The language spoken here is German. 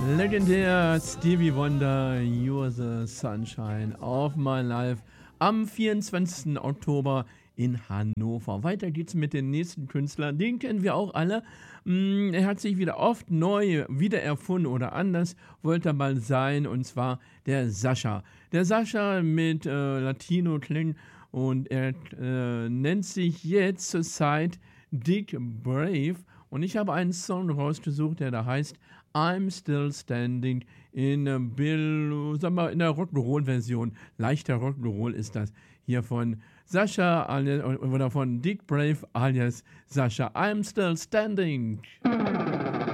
Legendär Stevie Wonder, You're the Sunshine of My Life am 24. Oktober in Hannover. Weiter geht's mit dem nächsten Künstler, den kennen wir auch alle. Er hat sich wieder oft neu wiedererfunden oder anders wollte er mal sein, und zwar der Sascha. Der Sascha mit Latino-Klingen, und er nennt sich jetzt zurzeit Dick Brave, und ich habe einen Song rausgesucht, der da heißt I'm Still Standing in in der Rock'n'Roll-Version. Leichter Rock'n'Roll ist das hier von Sascha oder von Dick Brave alias Sascha. I'm Still Standing.